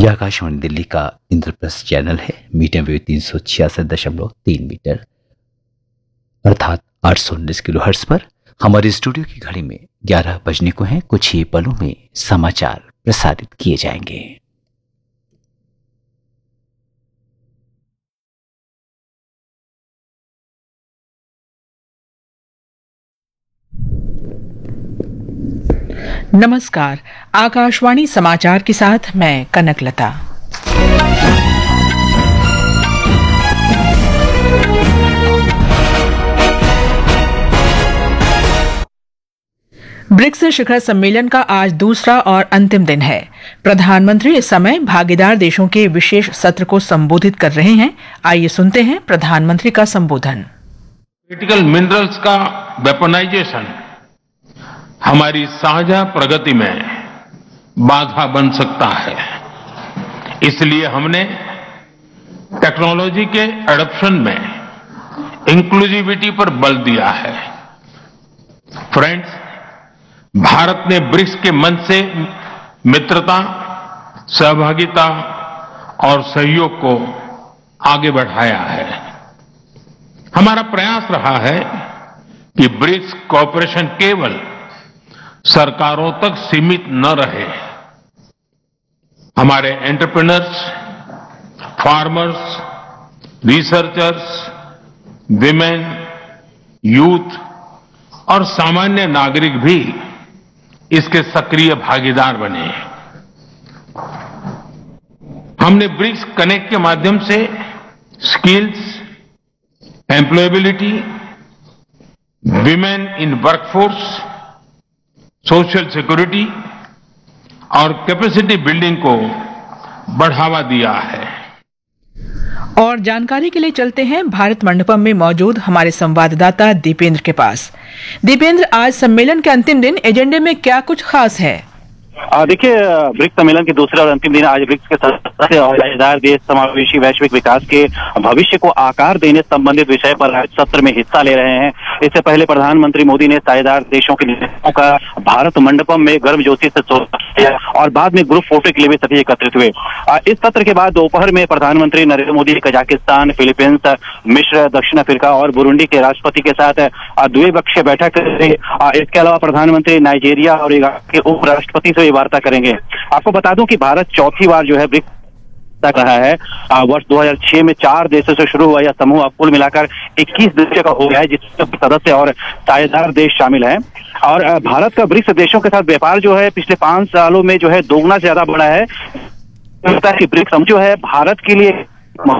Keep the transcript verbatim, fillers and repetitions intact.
यह आकाशवाणी दिल्ली का इंद्रप्रस्थ चैनल है। मीडियम वेव तीन सौ छियासठ दशमलव तीन मीटर अर्थात आठ सौ उन्नीस किलो हर्ट्ज पर हमारे स्टूडियो की घड़ी में ग्यारह बजने को हैं। कुछ ही पलों में समाचार प्रसारित किए जाएंगे। नमस्कार, आकाशवाणी समाचार के साथ मैं कनकलता। ब्रिक्स शिखर सम्मेलन का आज दूसरा और अंतिम दिन है। प्रधानमंत्री इस समय भागीदार देशों के विशेष सत्र को संबोधित कर रहे हैं। आइए सुनते हैं प्रधानमंत्री का संबोधन। क्रिटिकल मिनरल्स का वेपनाइजेशन हमारी साझा प्रगति में बाधा बन सकता है। इसलिए हमने टेक्नोलॉजी के एडॉप्शन में इंक्लूसिविटी पर बल दिया है। फ्रेंड्स, भारत ने ब्रिक्स के मंच से मित्रता, सहभागिता और सहयोग को आगे बढ़ाया है। हमारा प्रयास रहा है कि ब्रिक्स कोऑपरेशन केवल सरकारों तक सीमित न रहे। हमारे entrepreneurs, farmers, researchers, women, youth और सामान्य नागरिक भी इसके सक्रिय भागीदार बने। हमने ब्रिक्स कनेक्ट के माध्यम से skills, employability, women in workforce, social security और कैपेसिटी बिल्डिंग को बढ़ावा दिया है। और जानकारी के लिए चलते हैं भारत मंडपम में मौजूद हमारे संवाददाता दीपेंद्र के पास। दीपेंद्र, आज सम्मेलन के अंतिम दिन एजेंडे में क्या कुछ खास है? देखिए, ब्रिक्स सम्मेलन के दूसरे और अंतिम दिन आज ब्रिक्स के सदस्य और साझेदार देश समावेशी वैश्विक विकास के भविष्य को आकार देने संबंधित विषय पर आज सत्र में हिस्सा ले रहे हैं। इससे पहले प्रधानमंत्री मोदी ने साझेदार देशों के नेताओं का भारत मंडपम में गर्मजोशी से स्वागत किया और बाद में ग्रुप फोटो के लिए भी सभी एकत्रित हुए। इस सत्र के बाद दोपहर में प्रधानमंत्री नरेंद्र मोदी कजाकिस्तान, फिलीपींस, मिस्र, दक्षिण अफ्रीका और बुरुंडी के राष्ट्रपति के साथ द्विपक्षीय बैठक करेंगे। इसके अलावा प्रधानमंत्री नाइजीरिया और इराक के उपराष्ट्रपति से वार्ता करेंगे। आपको बता दूं कि भारत चौथी बार जो है ब्रिक्स तक रहा है। वर्ष दो हज़ार छह में चार देशों से शुरू हुआ यह समूह अब कुल मिलाकर इक्कीस देशों का हो गया है, जिसमें सदस्य और साझेदार देश शामिल हैं। और भारत का ब्रिक्स देशों के साथ व्यापार जो है पिछले पांच सालों में जो है दोगुना से ज्यादा बढ़ा है। कि ब्रिक्स जो है भारत के लिए